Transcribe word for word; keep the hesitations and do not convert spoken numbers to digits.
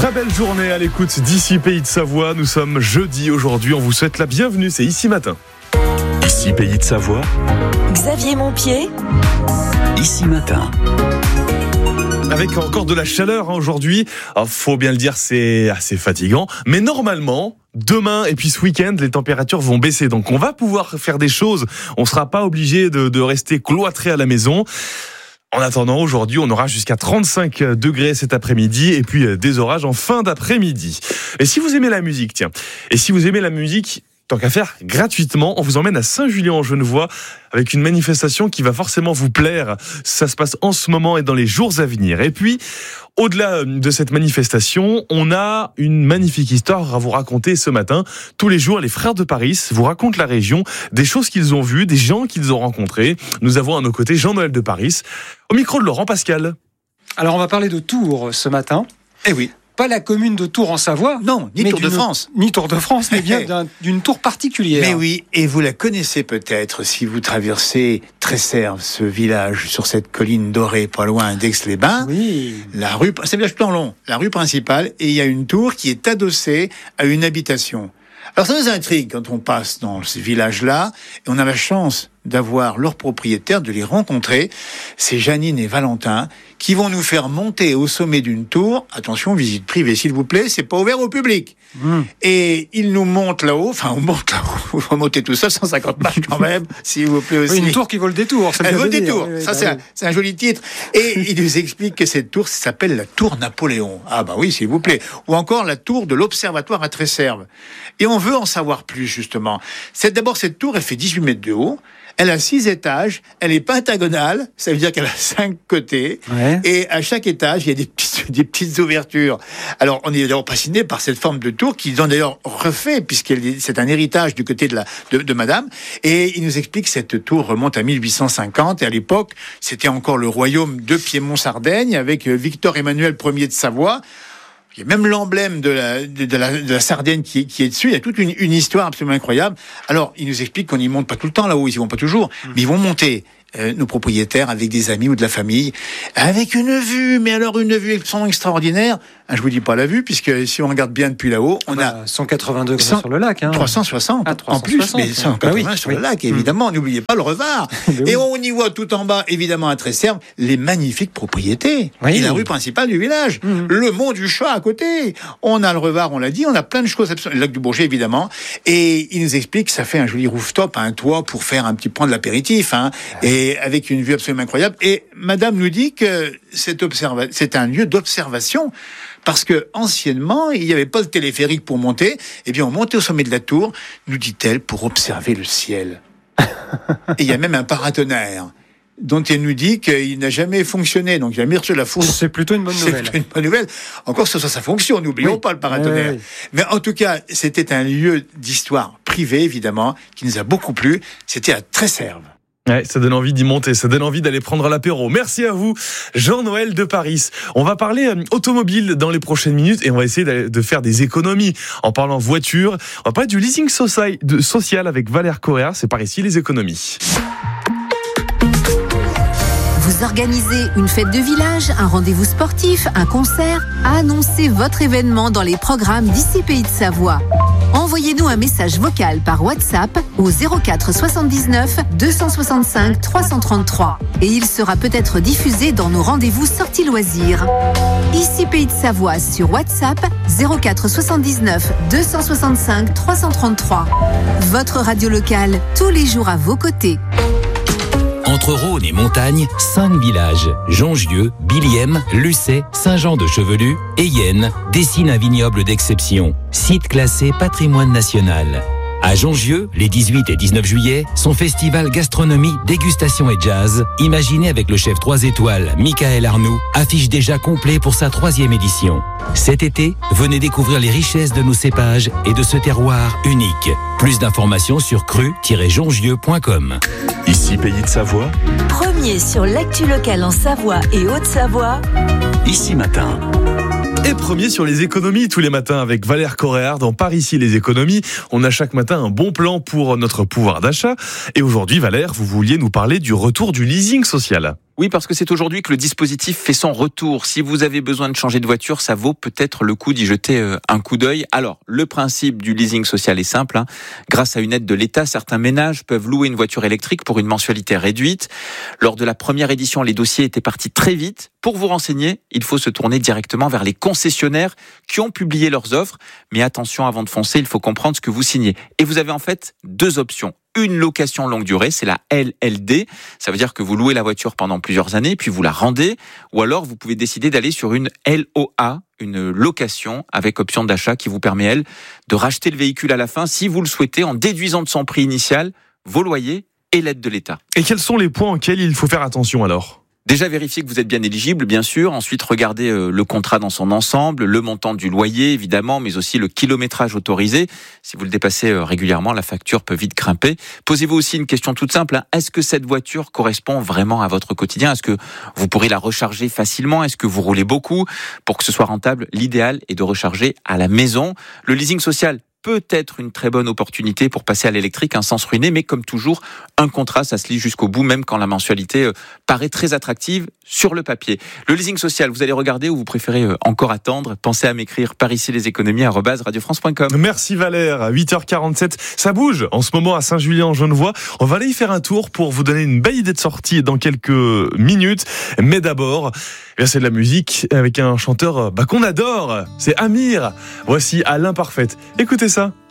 Très belle journée à l'écoute d'ici Pays de Savoie. Nous sommes jeudi aujourd'hui. On vous souhaite la bienvenue. C'est Ici Matin. Ici Pays de Savoie. Xavier Montpied. Ici Matin. Avec encore de la chaleur hein, aujourd'hui. Alors, faut bien le dire, c'est assez fatigant. Mais normalement, demain et puis ce week-end, les températures vont baisser. Donc on va pouvoir faire des choses. On ne sera pas obligé de, de rester cloîtré à la maison. En attendant, aujourd'hui, on aura jusqu'à trente-cinq degrés cet après-midi et puis des orages en fin d'après-midi. Et si vous aimez la musique, tiens, et si vous aimez la musique, tant qu'à faire, gratuitement, on vous emmène à Saint-Julien-en-Genevois avec une manifestation qui va forcément vous plaire. Ça se passe en ce moment et dans les jours à venir. Et puis, au-delà de cette manifestation, on a une magnifique histoire à vous raconter ce matin. Tous les jours, les frères de Paris vous racontent la région, des choses qu'ils ont vues, des gens qu'ils ont rencontrés. Nous avons à nos côtés Jean-Noël de Paris, au micro de Laurent Pascal. Alors, on va parler de Tours ce matin. Eh oui. Pas la commune de Tours en Savoie. Non, ni Tour de France. Ni Tour de France, mais bien d'un, d'une tour particulière. Mais oui, et vous la connaissez peut-être si vous traversez Tresserve, ce village sur cette colline dorée, pas loin d'Aix-les-Bains. Oui. La rue, c'est un village tout en long, la rue principale, et il y a une tour qui est adossée à une habitation. Alors ça nous intrigue quand on passe dans ce village-là, et on a la chance d'avoir leurs propriétaires, de les rencontrer. C'est Janine et Valentin qui vont nous faire monter au sommet d'une tour. Attention, visite privée s'il vous plaît, c'est pas ouvert au public. Mmh. Et ils nous montent là-haut, enfin on monte là-haut, faut monter tout ça, cent cinquante marches quand même, s'il vous plaît aussi. Oui, une tour qui vaut le détour. Elle vaut le détour, oui, oui, ça bah c'est, oui. un, c'est un joli titre. Et il nous explique que cette tour s'appelle la tour Napoléon. Ah bah oui, s'il vous plaît. Ou encore la tour de l'Observatoire à Tresserve. Et on veut en savoir plus justement. C'est, d'abord cette tour, elle fait dix-huit mètres de haut. Elle a six étages, elle est pentagonale, ça veut dire qu'elle a cinq côtés, ouais. Et à chaque étage, il y a des petites, des petites ouvertures. Alors, on est d'ailleurs fasciné par cette forme de tour qu'ils ont d'ailleurs refait, puisque c'est un héritage du côté de, la, de, de madame, et il nous explique que cette tour remonte à mille huit cent cinquante, et à l'époque, c'était encore le royaume de Piémont-Sardaigne, avec Victor Emmanuel Ier de Savoie. Il y a même l'emblème de la, de, de la, de la Sardaigne qui, qui est dessus. Il y a toute une, une histoire absolument incroyable. Alors, il nous explique qu'on n'y monte pas tout le temps là-haut, ils y vont pas toujours, mmh. mais ils vont monter. Euh, nos propriétaires avec des amis ou de la famille, avec une vue, mais alors une vue absolument extraordinaire. Ah, je vous dis pas la vue, puisque si on regarde bien depuis là-haut, on bah, a cent quatre-vingts degrés sur le lac, hein. trois cent soixante ah, trois cent soixante, en plus, mais cent quatre-vingts bah oui, sur oui. le lac, évidemment. Mmh. N'oubliez pas le Revard. Et on y voit tout en bas, évidemment à Tresserve, les magnifiques propriétés oui. et la rue principale du village, mmh. le Mont du Chat à côté. On a le Revard, on l'a dit, on a plein de choses, le lac du Bourget évidemment. Et il nous explique que ça fait un joli rooftop, un toit pour faire un petit point de l'apéritif, hein, et avec une vue absolument incroyable. Et madame nous dit que c'est, observa- c'est un lieu d'observation parce que anciennement, il n'y avait pas de téléphérique pour monter. Eh bien, on montait au sommet de la tour, nous dit-elle, pour observer le ciel. Et il y a même un paratonnerre dont elle nous dit qu'il n'a jamais fonctionné. Donc, il a mis sur la fourche. C'est plutôt une bonne nouvelle. C'est plutôt une bonne nouvelle. Encore que ça, ça fonctionne. N'oublions oui. pas le paratonnerre. Oui, oui. Mais en tout cas, c'était un lieu d'histoire privée, évidemment, qui nous a beaucoup plu. C'était à Tresserve. Ouais, ça donne envie d'y monter, ça donne envie d'aller prendre l'apéro. Merci à vous, Jean-Noël de Paris. On va parler euh, automobile dans les prochaines minutes et on va essayer de, de faire des économies en parlant voiture. On va parler du leasing social, de, social avec Valère Correa. C'est par ici les économies. Vous organisez une fête de village, un rendez-vous sportif, un concert? Annoncez votre événement dans les programmes d'Ici Pays de Savoie. Envoyez-nous un message vocal par WhatsApp au zéro quatre soixante-dix-neuf deux cent soixante-cinq trois cent trente-trois et il sera peut-être diffusé dans nos rendez-vous sorties loisirs. Ici Pays de Savoie sur WhatsApp zéro quatre soixante-dix-neuf deux cent soixante-cinq trois cent trente-trois. Votre radio locale, tous les jours à vos côtés. Entre Rhône et montagne, cinq villages, Jongieux, Biliem, Lucé, Saint-Jean-de-Chevelu et Yenne, dessinent un vignoble d'exception, site classé patrimoine national. À Jongieux, les dix-huit et dix-neuf juillet, son festival gastronomie, dégustation et jazz, imaginé avec le chef trois étoiles Michael Arnoux, affiche déjà complet pour sa troisième édition. Cet été, venez découvrir les richesses de nos cépages et de ce terroir unique. Plus d'informations sur cru tiret jongieux point com. Ici Pays de Savoie. Premier sur l'actu locale en Savoie et Haute-Savoie. Ici Matin. Et premier sur les économies tous les matins avec Valère Correa dans Par ici les économies. On a chaque matin un bon plan pour notre pouvoir d'achat. Et aujourd'hui, Valère, vous vouliez nous parler du retour du leasing social. Oui, parce que c'est aujourd'hui que le dispositif fait son retour. Si vous avez besoin de changer de voiture, ça vaut peut-être le coup d'y jeter un coup d'œil. Alors, le principe du leasing social est simple. Hein. Grâce à une aide de l'État, certains ménages peuvent louer une voiture électrique pour une mensualité réduite. Lors de la première édition, les dossiers étaient partis très vite. Pour vous renseigner, il faut se tourner directement vers les concessionnaires qui ont publié leurs offres. Mais attention, avant de foncer, il faut comprendre ce que vous signez. Et vous avez en fait deux options. Une location longue durée, c'est la L L D. Ça veut dire que vous louez la voiture pendant plusieurs années, puis vous la rendez. Ou alors, vous pouvez décider d'aller sur une L O A, une location avec option d'achat qui vous permet, elle, de racheter le véhicule à la fin, si vous le souhaitez, en déduisant de son prix initial vos loyers et l'aide de l'État. Et quels sont les points auxquels il faut faire attention alors ? Déjà, vérifiez que vous êtes bien éligible, bien sûr. Ensuite, regardez euh, le contrat dans son ensemble, le montant du loyer, évidemment, mais aussi le kilométrage autorisé. Si vous le dépassez euh, régulièrement, la facture peut vite grimper. Posez-vous aussi une question toute simple. Hein. Est-ce que cette voiture correspond vraiment à votre quotidien ? Est-ce que vous pourrez la recharger facilement ? Est-ce que vous roulez beaucoup ? Pour que ce soit rentable, l'idéal est de recharger à la maison. Le leasing social peut être une très bonne opportunité pour passer à l'électrique hein, sans se ruiner, mais comme toujours, un contrat, ça se lit jusqu'au bout, même quand la mensualité euh, paraît très attractive sur le papier. Le leasing social, vous allez regarder ou vous préférez euh, encore attendre ? Pensez à m'écrire par ici les économies arobase radio france point com. Merci Valère, à huit heures quarante-sept, ça bouge en ce moment à Saint-Julien-en-Genevois. On va aller y faire un tour pour vous donner une belle idée de sortie dans quelques minutes, mais d'abord, eh bien, c'est de la musique avec un chanteur bah, qu'on adore, c'est Amir. Voici À l'imparfaite. Écoutez ça.